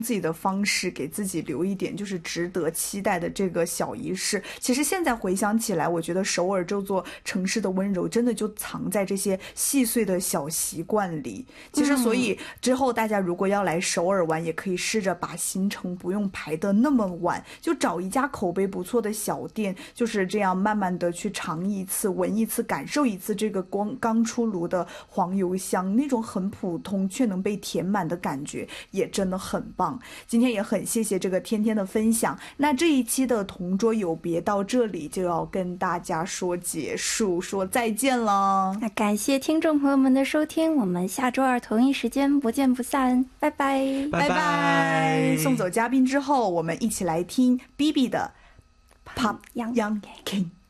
自己的方式给自己留一点就是值得期待的这个小仪式。其实现在回想起来，我觉得首尔这座城市的温柔真的就藏在这些细碎的小习惯里。其实所以之后大家如果要来首尔玩，也可以试着把行程不用排得那么晚，就找一家口碑不错的小店，就是这样慢慢的去尝一次、闻一次、感受一次这个刚出炉的黄油香，那种很普通却能被填满的感觉也真的很棒。今天也很谢谢这个天天的分享。那这一期的同桌有别到这里就要跟大家说结束，说再见了。 那感谢听众朋友们的收听，我们下周二同一时间不见不散，拜拜拜拜。送走嘉宾之后，我们一起来听 BB 的 Pop Young King。